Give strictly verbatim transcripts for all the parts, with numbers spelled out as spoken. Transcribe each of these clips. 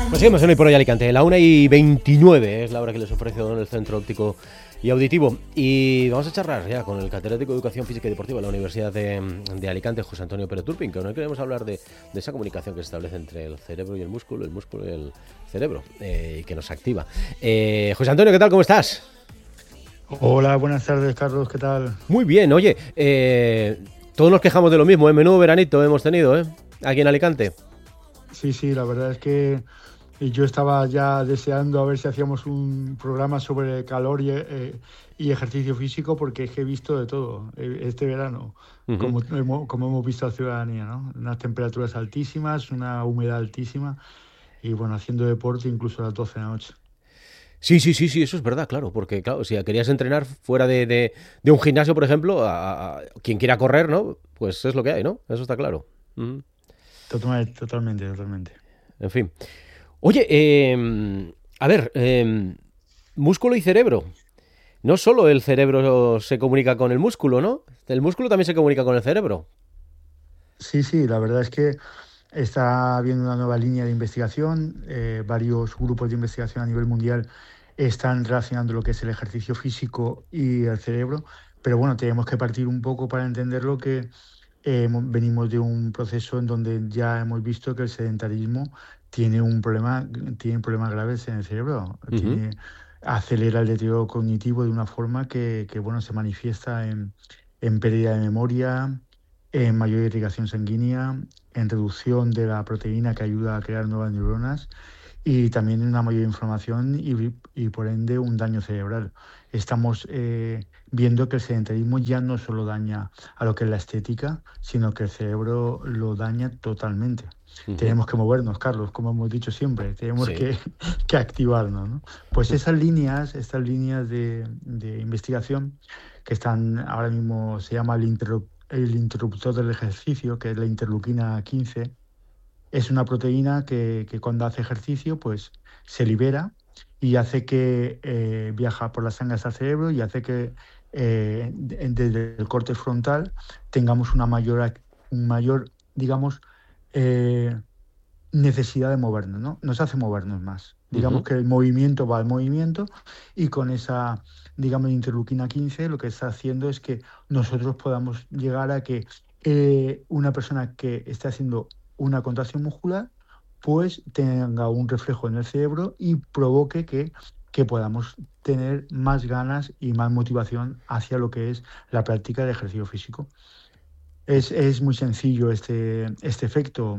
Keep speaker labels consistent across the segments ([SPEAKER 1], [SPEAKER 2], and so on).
[SPEAKER 1] Pues seguimos en Hoy por Hoy Alicante. La una y veintinueve es la hora que les ofrece en el Centro Óptico y Auditivo. Y vamos a charlar ya con el catedrático de Educación Física y Deportiva de la Universidad de, de Alicante, José Antonio Pérez Turpin, que hoy queremos hablar de, de esa comunicación que se establece entre el cerebro y el músculo, el músculo y el cerebro, eh, y que nos activa. Eh, José Antonio, ¿qué tal? ¿Cómo estás?
[SPEAKER 2] Hola, buenas tardes, Carlos, ¿qué tal?
[SPEAKER 1] Muy bien, oye, eh, todos nos quejamos de lo mismo, ¿eh? Menudo veranito hemos tenido, ¿eh? Aquí en Alicante.
[SPEAKER 2] Sí, sí, la verdad es que yo estaba ya deseando a ver si hacíamos un programa sobre calor y, eh, y ejercicio físico, porque es que he visto de todo este verano, uh-huh. como, hemos, como hemos visto a la ciudadanía, ¿no? Unas temperaturas altísimas, una humedad altísima y bueno, haciendo deporte incluso a las doce de la noche.
[SPEAKER 1] Sí, sí, sí, sí, eso es verdad, claro, porque claro, si querías entrenar fuera de, de, de un gimnasio, por ejemplo, a, a quien quiera correr, ¿no? Pues es lo que hay, ¿no? Eso está claro. Uh-huh.
[SPEAKER 2] Totalmente, totalmente, totalmente.
[SPEAKER 1] En fin. Oye, eh, a ver, eh, músculo y cerebro. No solo el cerebro se comunica con el músculo, ¿no? El músculo también se comunica con el cerebro.
[SPEAKER 2] Sí, sí, la verdad es que está habiendo una nueva línea de investigación. Eh, varios grupos de investigación a nivel mundial están relacionando lo que es el ejercicio físico y el cerebro. Pero bueno, tenemos que partir un poco para entenderlo que eh, venimos de un proceso en donde ya hemos visto que el sedentarismo tiene un problema, tiene problemas graves en el cerebro. Uh-huh. Tiene, acelera el deterioro cognitivo de una forma que, que bueno, se manifiesta en, en pérdida de memoria, en mayor irrigación sanguínea, en reducción de la proteína que ayuda a crear nuevas neuronas y también en una mayor inflamación y, y por ende un daño cerebral. Estamos eh, viendo que el sedentarismo ya no solo daña a lo que es la estética, sino que el cerebro lo daña totalmente. Uh-huh. Tenemos que movernos, Carlos, como hemos dicho siempre, tenemos sí. que, que activarnos, ¿no? Pues esas líneas, estas líneas de, de investigación que están ahora mismo, se llama el interruptor, el interruptor del ejercicio, que es la interleuquina quince, es una proteína que, que cuando hace ejercicio pues se libera y hace que eh, viaja por las sangre al cerebro y hace que eh, desde el corte frontal tengamos una mayor, un mayor digamos, eh, necesidad de movernos, ¿no? Nos hace movernos más. Digamos uh-huh. que el movimiento va al movimiento y con esa, digamos, interleuquina quince lo que está haciendo es que nosotros podamos llegar a que eh, una persona que esté haciendo una contracción muscular pues tenga un reflejo en el cerebro y provoque que, que podamos tener más ganas y más motivación hacia lo que es la práctica de ejercicio físico. Es, es muy sencillo este, este efecto.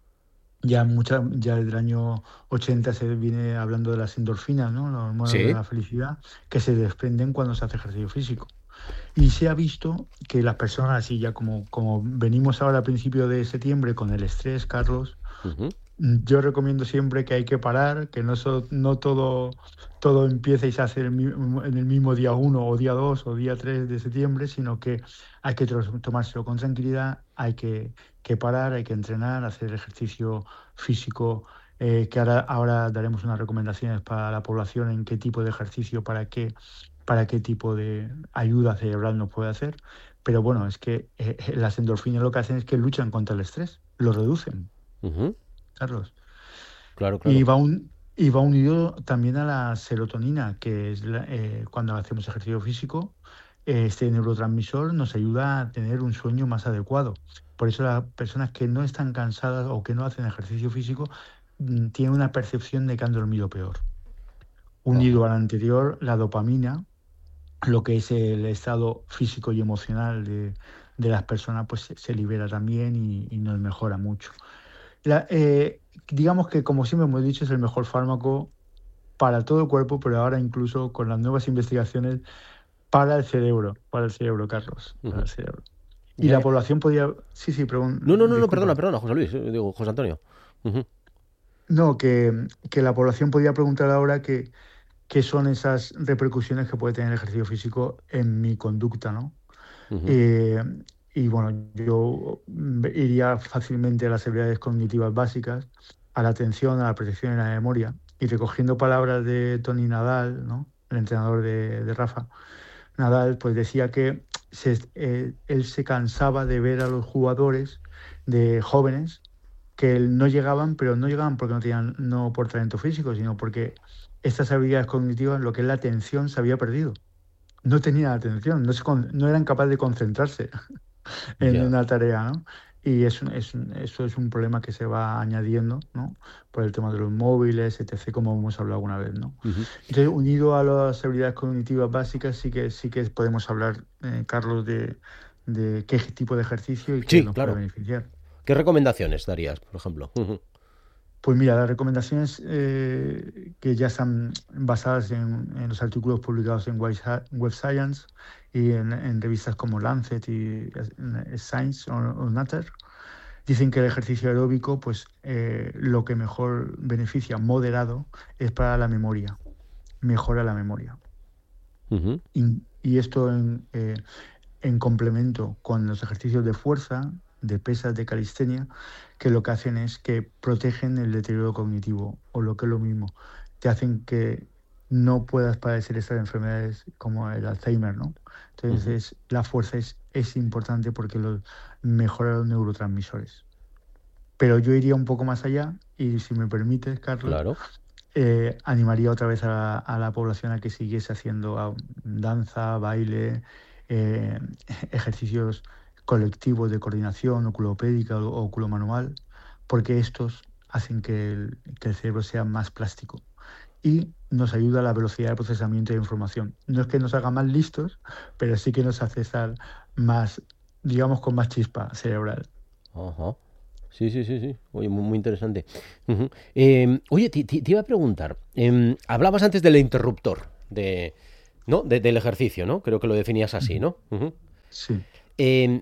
[SPEAKER 2] Ya, mucha, ya desde el año ochenta se viene hablando de las endorfinas, ¿no? Las hormonas ¿Sí? de la felicidad, que se desprenden cuando se hace ejercicio físico. Y se ha visto que las personas, y ya como, como venimos ahora a principios de septiembre con el estrés, Carlos, uh-huh. yo recomiendo siempre que hay que parar, que no, so, no todo, todo empieza y se hace en el mismo día uno o día dos o día tres de septiembre, sino que hay que tomárselo con tranquilidad, hay que, que parar, hay que entrenar, hacer ejercicio físico, eh, que ahora, ahora daremos unas recomendaciones para la población en qué tipo de ejercicio, para qué, para qué tipo de ayuda cerebral nos puede hacer. Pero bueno, es que eh, las endorfinas lo que hacen es que luchan contra el estrés, lo reducen. Uh-huh. Carlos.
[SPEAKER 1] Claro, claro.
[SPEAKER 2] Y va, un, y va unido también a la serotonina, que es la, eh, cuando hacemos ejercicio físico, eh, este neurotransmisor nos ayuda a tener un sueño más adecuado. Por eso las personas que no están cansadas o que no hacen ejercicio físico mm, tienen una percepción de que han dormido peor. Unido uh-huh. al anterior, la dopamina, lo que es el estado físico y emocional de, de las personas, pues se, se libera también y, y nos mejora mucho. La, eh, digamos que, como siempre hemos dicho, es el mejor fármaco para todo el cuerpo, pero ahora incluso con las nuevas investigaciones para el cerebro, para el cerebro, Carlos, uh-huh. para el cerebro. Y yeah. la población podía... Sí, sí, pregun...
[SPEAKER 1] No, no, no, no, perdona, perdona, José Luis, digo, José Antonio. Uh-huh.
[SPEAKER 2] No, que, que la población podía preguntar ahora que, qué son esas repercusiones que puede tener el ejercicio físico en mi conducta, ¿no? Uh-huh. Eh, Y bueno, yo iría fácilmente a las habilidades cognitivas básicas, a la atención, a la percepción y a la memoria. Y recogiendo palabras de Tony Nadal, ¿no? El entrenador de, de Rafa, Nadal pues decía que se, eh, él se cansaba de ver a los jugadores de jóvenes que no llegaban, pero no llegaban porque no tenían, no por talento físico, sino porque estas habilidades cognitivas, lo que es la atención, se había perdido. No tenían atención, no, se con- no eran capaces de concentrarse en
[SPEAKER 1] Ya.
[SPEAKER 2] una tarea, ¿no? Y es, un- es un- eso es un problema que se va añadiendo, ¿no? Por el tema de los móviles, etcétera, como hemos hablado alguna vez, ¿no?
[SPEAKER 1] Ujú.
[SPEAKER 2] Entonces, unido a las habilidades cognitivas básicas, sí que sí que podemos hablar, eh, Carlos, de, de qué tipo de ejercicio y qué
[SPEAKER 1] Sí,
[SPEAKER 2] nos puede
[SPEAKER 1] claro.
[SPEAKER 2] beneficiar.
[SPEAKER 1] ¿Qué recomendaciones darías, por ejemplo? Ujú.
[SPEAKER 2] Pues mira, las recomendaciones eh, que ya están basadas en, en los artículos publicados en Web Web Science y en, en revistas como Lancet y eh, Science o, o Nature, dicen que el ejercicio aeróbico, pues eh, lo que mejor beneficia, moderado, es para la memoria, mejora la memoria.
[SPEAKER 1] Ujú.
[SPEAKER 2] Y, y esto en, eh, en complemento con los ejercicios de fuerza, de pesas, de calistenia, que lo que hacen es que protegen el deterioro cognitivo, o lo que es lo mismo, te hacen que no puedas padecer estas enfermedades como el Alzheimer, ¿no?
[SPEAKER 1] Ujú.
[SPEAKER 2] Entonces, la fuerza es, es importante porque lo, mejora los neurotransmisores. Pero yo iría un poco más allá y, si me permites, Carlos,
[SPEAKER 1] Claro.
[SPEAKER 2] eh, animaría otra vez a la, a la población a que siguiese haciendo ah, danza, baile, eh, ejercicios colectivos de coordinación oculopédica o oculomanual, porque estos hacen que el, que el cerebro sea más plástico y nos ayuda a la velocidad de procesamiento de información. No es que nos haga más listos, pero sí que nos hace estar más, digamos, con más chispa cerebral.
[SPEAKER 1] Ajá. Sí, sí, sí, sí. Oye, muy, muy interesante. Ujú. Eh, oye, te, te- te iba a preguntar. Em, hablabas antes del interruptor, de, ¿no? De- del ejercicio, ¿no? Creo que lo definías así,
[SPEAKER 2] Ujú.
[SPEAKER 1] ¿no? Ujú.
[SPEAKER 2] Sí.
[SPEAKER 1] Em,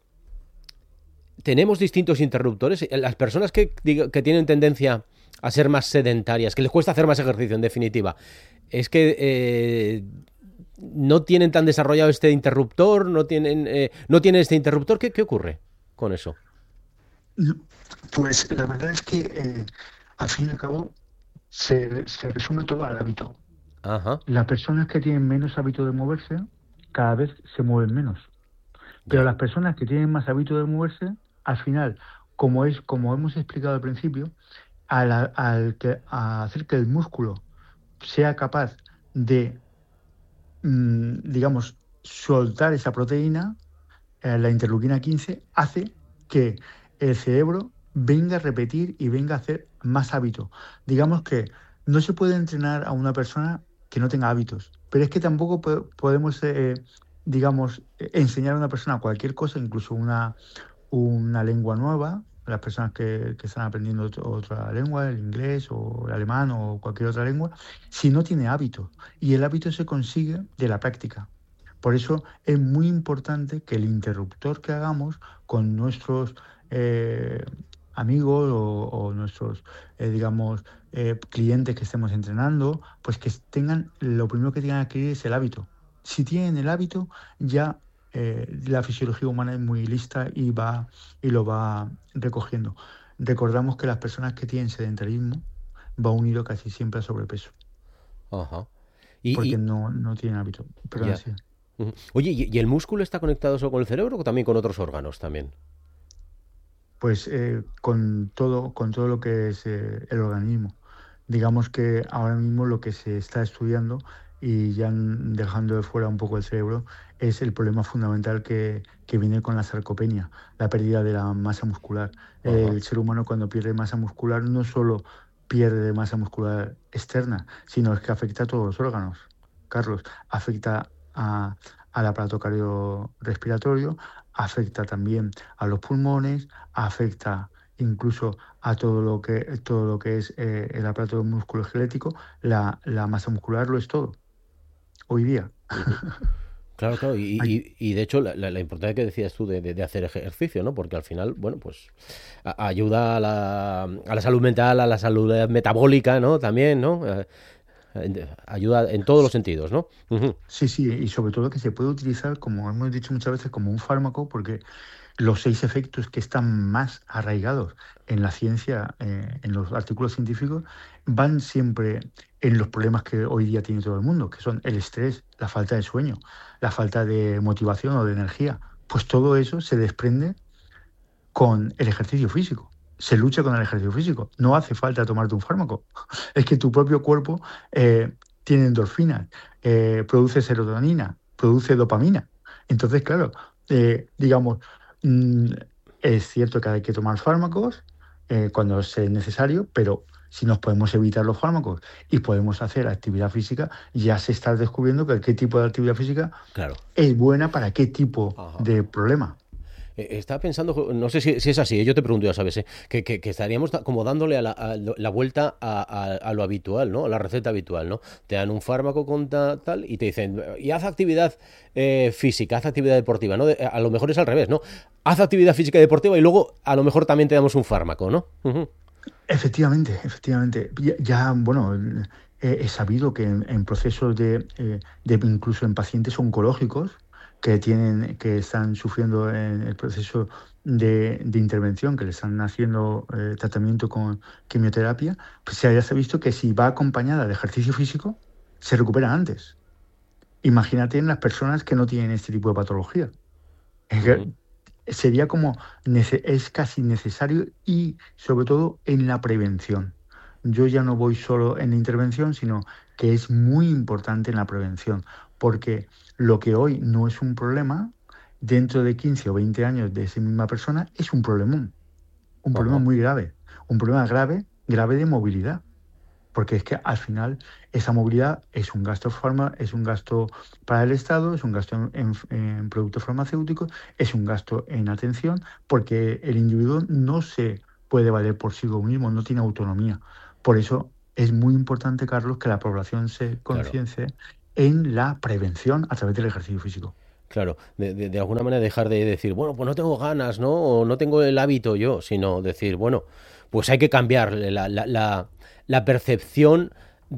[SPEAKER 1] tenemos distintos interruptores. Eh, Las personas que, diga- que tienen tendencia a ser más sedentarias, que les cuesta hacer más ejercicio, en definitiva, es que eh, no tienen tan desarrollado este interruptor, no tienen, eh, no tienen este interruptor. ¿Qué, qué ocurre con eso?
[SPEAKER 2] No, pues la verdad es que eh, al fin y al cabo se, se resume todo al hábito.
[SPEAKER 1] Ajá,
[SPEAKER 2] Las personas que tienen menos hábito de moverse cada vez se mueven menos. Pero
[SPEAKER 1] ya.
[SPEAKER 2] las personas que tienen más hábito de moverse, al final, como es, como hemos explicado al principio, al, al que, a hacer que el músculo sea capaz de, mm, digamos, soltar esa proteína, eh, la interleuquina quince hace que el cerebro venga a repetir y venga a hacer más hábito. Digamos que no se puede entrenar a una persona que no tenga hábitos, pero es que tampoco po- podemos, eh, digamos, eh, enseñar a una persona cualquier cosa, incluso una, una lengua nueva. Las personas que, que están aprendiendo ot- otra lengua, el inglés o el alemán o cualquier otra lengua, si no tiene hábitos. Y el hábito se consigue de la práctica. Por eso es muy importante que el interruptor que hagamos con nuestros eh, amigos o, o nuestros, eh, digamos, eh, clientes que estemos entrenando, pues que tengan, lo primero que tengan que adquirir es el hábito. Si tienen el hábito, ya eh, la fisiología humana es muy lista y va y lo va recogiendo. Recordamos que las personas que tienen sedentarismo va unido casi siempre a sobrepeso,
[SPEAKER 1] Ajá. Y,
[SPEAKER 2] porque
[SPEAKER 1] y
[SPEAKER 2] no, no tienen hábito. Perdón,
[SPEAKER 1] ya.
[SPEAKER 2] sí.
[SPEAKER 1] Ujú. Oye, ¿y, y el músculo está conectado solo con el cerebro o también con otros órganos también?
[SPEAKER 2] Pues eh, con todo, con todo lo que es eh, el organismo. Digamos que ahora mismo lo que se está estudiando, y ya n- dejando de fuera un poco el cerebro, es el problema fundamental que, que viene con la sarcopenia, la pérdida de la masa muscular.
[SPEAKER 1] Ajá.
[SPEAKER 2] El ser humano, cuando pierde masa muscular, no solo pierde masa muscular externa, sino es que afecta a todos los órganos. Carlos, afecta a, al aparato cardiorrespiratorio, afecta también a los pulmones, afecta incluso a todo lo que, todo lo que es eh, el aparato musculoesquelético. La, la masa muscular lo es todo, hoy día.
[SPEAKER 1] Ujú. Claro, claro, y,
[SPEAKER 2] Hay-
[SPEAKER 1] y- y de hecho la, la- la importancia que decías tú de, de- de hacer ejercicio, ¿no? Porque al final, bueno, pues a- ayuda a la, a la salud mental, a la salud eh, metabólica, ¿no? También, ¿no? Eh, en- ayuda en todos los sentidos, ¿no? Ujú.
[SPEAKER 2] Sí, sí, y sobre todo que se puede utilizar, como hemos dicho muchas veces, como un fármaco, porque los seis efectos que están más arraigados en la ciencia, eh, en los artículos científicos, van siempre en los problemas que hoy día tiene todo el mundo, que son el estrés, la falta de sueño, la falta de motivación o de energía. Pues todo eso se desprende con el ejercicio físico. se lucha con el ejercicio físico. No hace falta tomarte un fármaco. Es que tu propio cuerpo eh, tiene endorfinas, eh, produce serotonina, produce dopamina. Entonces, claro, eh, digamos, mmm, es cierto que hay que tomar fármacos eh, cuando sea necesario, pero si nos podemos evitar los fármacos y podemos hacer actividad física, ya se está descubriendo que qué tipo de actividad física
[SPEAKER 1] claro.
[SPEAKER 2] es buena para qué tipo Ajá. de problema.
[SPEAKER 1] Estaba pensando, no sé si, si es así, yo te pregunto, ya sabes, ¿eh? que, que, que estaríamos como dándole a la, a la vuelta a, a, a lo habitual, ¿no? A la receta habitual, ¿no? Te dan un fármaco con ta, tal y te dicen, y haz actividad eh, física, haz actividad deportiva, ¿no? A lo mejor es al revés, ¿no? Haz actividad física y deportiva y luego a lo mejor también te damos un fármaco, ¿no? Uh-huh.
[SPEAKER 2] Efectivamente, efectivamente. Ya, ya bueno, he, he sabido que en, en procesos de, eh, de, incluso en pacientes oncológicos, que tienen que están sufriendo en el proceso de, de intervención, que le están haciendo eh, tratamiento con quimioterapia, pues se haya visto que si va acompañada de ejercicio físico, se recupera antes. Imagínate en las personas que no tienen este tipo de patología. Uh-huh. Sería como, es casi necesario y sobre todo en la prevención. Yo ya no voy solo en la intervención, sino que es muy importante en la prevención, porque lo que hoy no es un problema, dentro de quince o veinte años de esa misma persona, es un problemón. Un problema uh-huh. muy grave. Un problema grave, grave de movilidad. Porque es que al final esa movilidad es un gasto farma, es un gasto para el Estado, es un gasto en, en, en productos farmacéuticos, es un gasto en atención, porque el individuo no se puede valer por sí mismo, no tiene autonomía. Por eso es muy importante, Carlos, que la población se conciencie claro. en la prevención a través del ejercicio físico.
[SPEAKER 1] Claro, de, de, de alguna manera dejar de decir, bueno, pues no tengo ganas, ¿no? O no tengo el hábito yo, sino decir, bueno, pues hay que cambiar la, la, la, la percepción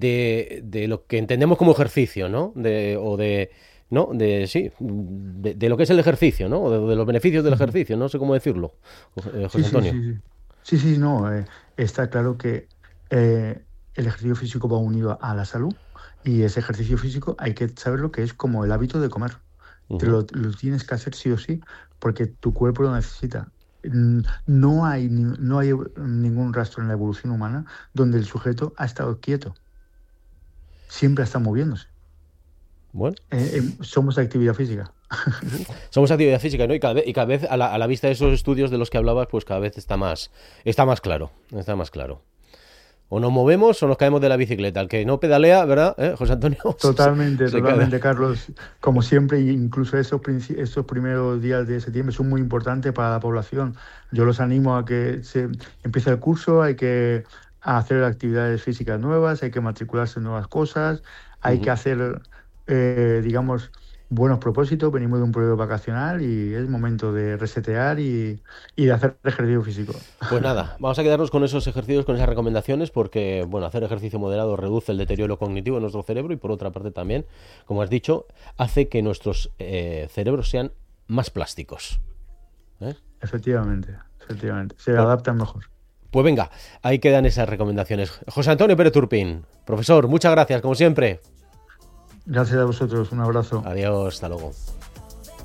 [SPEAKER 1] de, de lo que entendemos como ejercicio, ¿no? De, o de, ¿no? De, sí, de, de lo que es el ejercicio, ¿no? O de, de los beneficios del ejercicio, no sé cómo decirlo, José
[SPEAKER 2] sí,
[SPEAKER 1] Antonio.
[SPEAKER 2] Sí, sí, sí, sí, sí no, eh, está claro que eh, el ejercicio físico va unido a la salud y ese ejercicio físico hay que saber lo que es como el hábito de comer. Uh-huh. Te lo, lo tienes que hacer sí o sí, porque tu cuerpo lo necesita. No hay, no hay ningún rastro en la evolución humana donde el sujeto ha estado quieto. Siempre está moviéndose.
[SPEAKER 1] Bueno.
[SPEAKER 2] Eh, eh, somos actividad física.
[SPEAKER 1] Somos actividad física, ¿no? Y cada vez, y cada vez a, la, a la vista de esos estudios de los que hablabas, pues cada vez está más, está más claro. Está más claro. O nos movemos o nos caemos de la bicicleta. El que no pedalea, ¿verdad, ¿Eh, José Antonio?
[SPEAKER 2] Totalmente,
[SPEAKER 1] se,
[SPEAKER 2] totalmente,
[SPEAKER 1] se
[SPEAKER 2] Carlos. Como siempre, incluso estos, estos primeros días de septiembre son muy importantes para la población. Yo los animo a que se empiece el curso, hay que hacer actividades físicas nuevas, hay que matricularse en nuevas cosas, hay uh-huh. que hacer, eh, digamos, buenos propósitos. Venimos de un periodo vacacional y es momento de resetear y, y de hacer ejercicio físico.
[SPEAKER 1] Pues nada, vamos a quedarnos con esos ejercicios, con esas recomendaciones, porque bueno, hacer ejercicio moderado reduce el deterioro cognitivo de nuestro cerebro y por otra parte también, como has dicho, hace que nuestros eh, cerebros sean más plásticos. ¿Eh?
[SPEAKER 2] Efectivamente, efectivamente, se pues, adaptan mejor.
[SPEAKER 1] Pues venga, ahí quedan esas recomendaciones. José Antonio Pérez Turpin, profesor, muchas gracias, como siempre.
[SPEAKER 2] Gracias a vosotros, un abrazo.
[SPEAKER 1] Adiós, hasta luego.